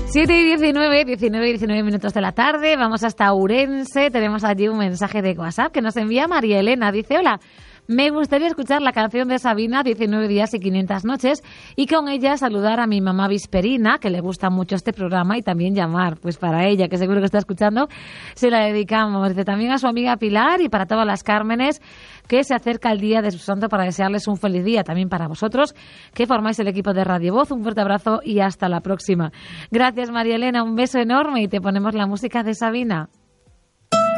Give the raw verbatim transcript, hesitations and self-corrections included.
siete y diecinueve, diecinueve y diecinueve minutos de la tarde. Vamos hasta Ourense. Tenemos allí un mensaje de WhatsApp que nos envía María Elena. Dice, hola, me gustaría escuchar la canción de Sabina, diecinueve días y quinientas noches, y con ella saludar a mi mamá Visperina, que le gusta mucho este programa, y también llamar, pues para ella, que seguro que está escuchando, se la dedicamos. Dice también a su amiga Pilar y para todas las Cármenes, que se acerca el día de su santo, para desearles un feliz día. También para vosotros, que formáis el equipo de Radio Voz. Un fuerte abrazo y hasta la próxima. Gracias, María Elena. Un beso enorme y te ponemos la música de Sabina.